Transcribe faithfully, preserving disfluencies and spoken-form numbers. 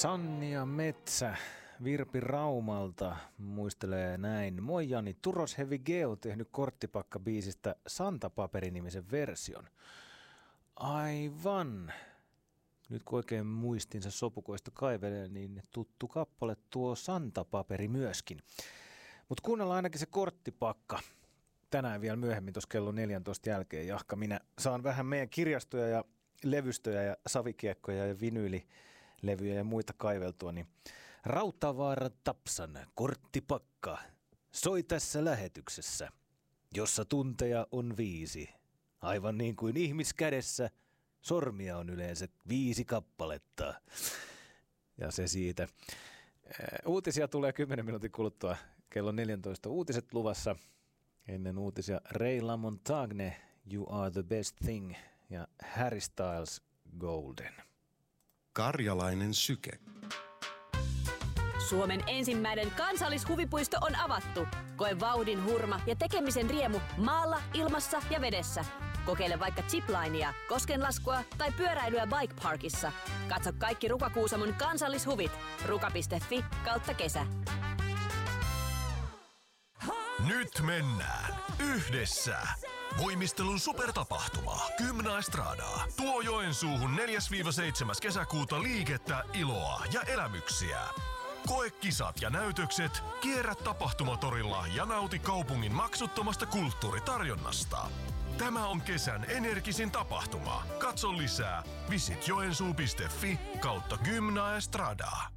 Sannia Metsä Virpi Raumalta muistelee näin. Moi Jani, Turos Heavy G on tehnyt Korttipakka-biisistä Santapaperi-nimisen version. Aivan. Nyt kun oikein muistinsa sopukoista kaivelee, niin tuttu kappale tuo Santapaperi myöskin. Mutta kuunnellaan ainakin se Korttipakka. Tänään vielä myöhemmin tuossa kello neljäntoista jälkeen, jahka minä saan vähän meidän kirjastoja ja levystöjä ja savikiekkoja ja vinyylilevyjä ja muita kaiveltua, niin Rautavaara Tapsan Korttipakka soi tässä lähetyksessä, jossa tunteja on viisi. Aivan niin kuin ihmiskädessä sormia on yleensä viisi kappaletta. Ja se siitä. Uutisia tulee kymmenen minuutin kuluttua kello neljäntoista. Uutiset luvassa. Ennen uutisia Ray LaMontagne, You Are The Best Thing ja Harry Styles, Golden. Karjalainen syke. Suomen ensimmäinen kansallishuvipuisto on avattu. Koe vauhdin hurma ja tekemisen riemu maalla, ilmassa ja vedessä. Kokeile vaikka ziplinea, koskenlaskua tai pyöräilyä Bike Parkissa. Katso kaikki Ruka-Kuusamon kansallishuvit. ruka piste fi kautta kesä. Nyt mennään yhdessä. Voimistelun supertapahtuma Gymnaestradaa tuo Joensuuhun neljäs seitsemäs kesäkuuta liikettä, iloa ja elämyksiä. Koe kisat ja näytökset, kierrä tapahtumatorilla ja nauti kaupungin maksuttomasta kulttuuritarjonnasta. Tämä on kesän energisin tapahtuma. Katso lisää visit joensuu piste fi kautta Gymnaestradaa.